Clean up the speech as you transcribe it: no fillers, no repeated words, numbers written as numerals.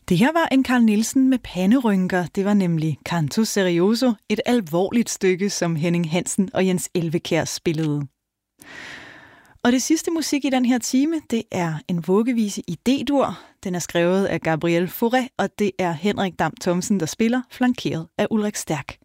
Det her var en Carl Nielsen med panderynker. Det var nemlig Canto Serioso, et alvorligt stykke, som Henning Hansen og Jens Elvekjær spillede. Og det sidste musik i den her time, det er en vuggevise i D-dur. Den er skrevet af Gabriel Fauré, og det er Henrik Dam Thomsen, der spiller, flankeret af Ulrik Stærk.